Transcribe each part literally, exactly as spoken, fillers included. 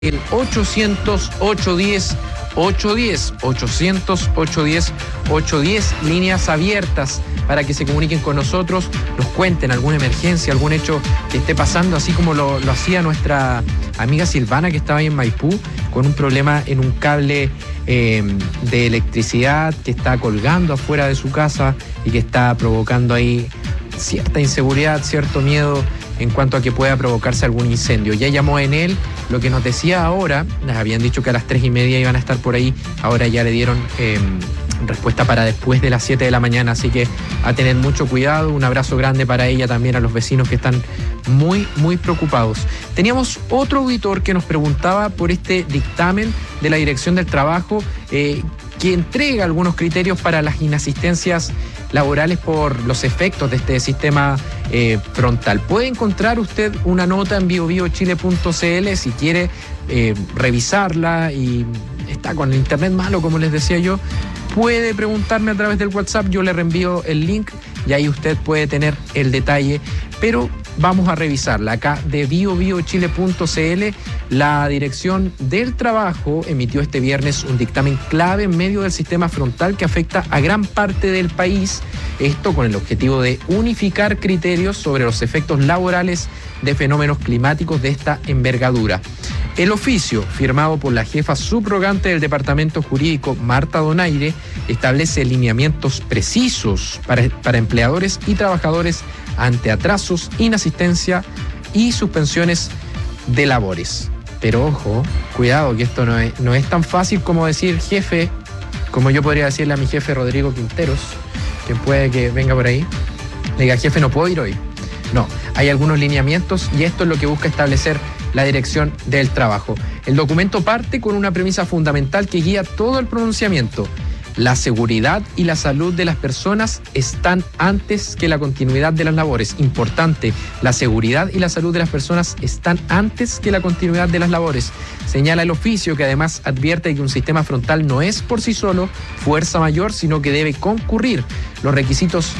el ochocientos, ochocientos diez, ochocientos diez, ochocientos, ochocientos diez, ochocientos diez, líneas abiertas para que se comuniquen con nosotros, nos cuenten alguna emergencia, algún hecho que esté pasando, así como lo, lo hacía nuestra amiga Silvana, que estaba ahí en Maipú con un problema en un cable eh, de electricidad que está colgando afuera de su casa y que está provocando ahí cierta inseguridad, cierto miedo en cuanto a que pueda provocarse algún incendio. Ya llamó en él, lo que nos decía ahora, nos habían dicho que a las tres y media iban a estar por ahí, ahora ya le dieron eh, respuesta para después de las siete de la mañana, así que a tener mucho cuidado, un abrazo grande para ella, también a los vecinos que están muy, muy preocupados. Teníamos otro auditor que nos preguntaba por este dictamen de la Dirección del Trabajo, eh, que entrega algunos criterios para las inasistencias laborales por los efectos de este sistema eh, frontal. Puede encontrar usted una nota en bio bio chile punto c l si quiere eh, revisarla y está con el internet malo, como les decía yo. Puede preguntarme a través del WhatsApp, yo le reenvío el link y ahí usted puede tener el detalle, pero vamos a revisarla. Acá de bio bio chile punto c l, la Dirección del Trabajo emitió este viernes un dictamen clave en medio del sistema frontal que afecta a gran parte del país, esto con el objetivo de unificar criterios sobre los efectos laborales de fenómenos climáticos de esta envergadura. El oficio, firmado por la jefa subrogante del Departamento Jurídico, Marta Donaire, establece lineamientos precisos para, para empleadores y trabajadores ante atrasos, inasistencia y suspensiones de labores. Pero ojo, cuidado, que esto no es, no es tan fácil como decir jefe, como yo podría decirle a mi jefe Rodrigo Quinteros, que puede que venga por ahí, le diga, jefe, no puedo ir hoy. No, hay algunos lineamientos y esto es lo que busca establecer la Dirección del Trabajo. El documento parte con una premisa fundamental que guía todo el pronunciamiento. La seguridad y la salud de las personas están antes que la continuidad de las labores. Importante, la seguridad y la salud de las personas están antes que la continuidad de las labores. Señala el oficio, que además advierte que un sistema frontal no es por sí solo fuerza mayor, sino que debe concurrir los requisitos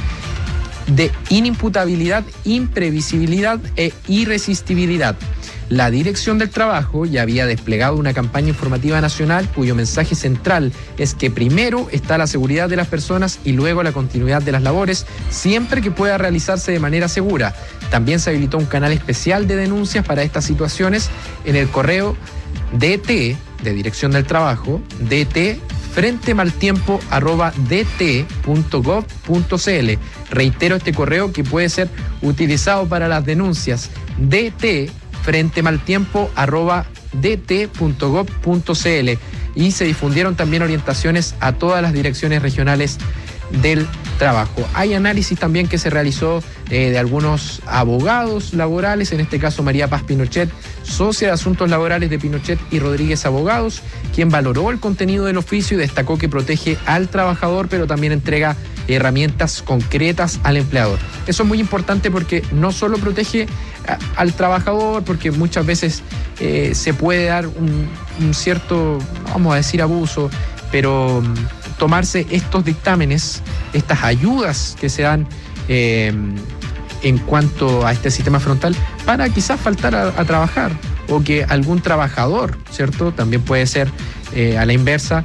de inimputabilidad, imprevisibilidad e irresistibilidad. La Dirección del Trabajo ya había desplegado una campaña informativa nacional cuyo mensaje central es que primero está la seguridad de las personas y luego la continuidad de las labores, siempre que pueda realizarse de manera segura. También se habilitó un canal especial de denuncias para estas situaciones en el correo D T, de Dirección del Trabajo, dt frente mal tiempo arroba d t punto gov punto c l. Reitero este correo que puede ser utilizado para las denuncias, dt frente mal tiempo arroba d t punto gov punto c l, y se difundieron también orientaciones a todas las direcciones regionales del trabajo. Hay análisis también que se realizó eh, de algunos abogados laborales, en este caso María Paz Pinochet, socia de Asuntos Laborales de Pinochet y Rodríguez Abogados, quien valoró el contenido del oficio y destacó que protege al trabajador, pero también entrega herramientas concretas al empleador. Eso es muy importante porque no solo protege a, al trabajador, porque muchas veces eh, se puede dar un, un cierto, vamos a decir, abuso, pero tomarse estos dictámenes, estas ayudas que se dan eh, en cuanto a este sistema frontal para quizás faltar a, a trabajar, o que algún trabajador, ¿cierto? También puede ser eh, a la inversa,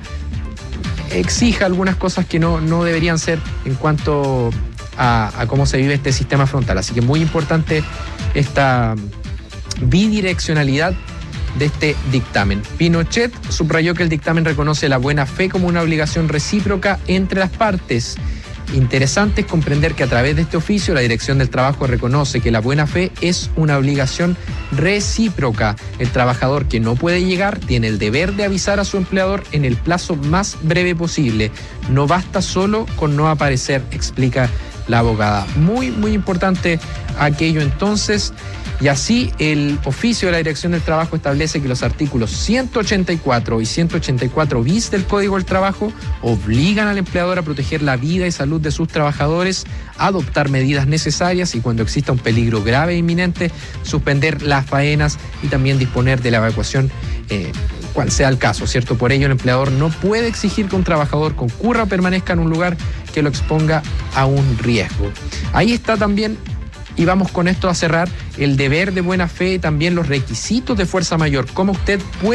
exija algunas cosas que no, no deberían ser en cuanto a, a cómo se vive este sistema frontal. Así que muy importante esta bidireccionalidad de este dictamen. Pinochet subrayó que el dictamen reconoce la buena fe como una obligación recíproca entre las partes. Interesante es comprender que a través de este oficio la Dirección del Trabajo reconoce que la buena fe es una obligación recíproca. El trabajador que no puede llegar tiene el deber de avisar a su empleador en el plazo más breve posible. No basta solo con no aparecer, explica la abogada. Muy, muy importante aquello entonces. Y así el oficio de la Dirección del Trabajo establece que los artículos ciento ochenta y cuatro y ciento ochenta y cuatro bis del Código del Trabajo obligan al empleador a proteger la vida y salud de sus trabajadores, a adoptar medidas necesarias y, cuando exista un peligro grave e inminente, suspender las faenas y también disponer de la evacuación, eh, cual sea el caso, ¿cierto? Por ello, el empleador no puede exigir que un trabajador concurra o permanezca en un lugar que lo exponga a un riesgo. Ahí está también Y vamos con esto a cerrar el deber de buena fe y también los requisitos de fuerza mayor. ¿Cómo usted puede